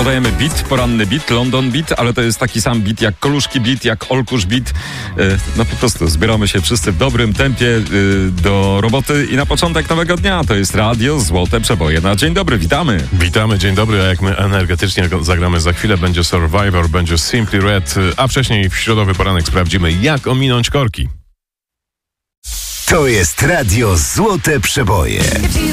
podajemy beat, poranny beat, London Beat, ale to jest taki sam beat jak Koluszki Beat, jak Olkusz Beat. No po prostu zbieramy się wszyscy w dobrym tempie do roboty i na początek nowego dnia to jest Radio Złote Przeboje. Na dzień dobry, witamy. Witamy, dzień dobry, a jak my energetycznie zagramy za chwilę, będzie Survivor, będzie Simply Red, a wcześniej w środowy poranek sprawdzimy, jak ominąć korki. To jest Radio Złote Przeboje.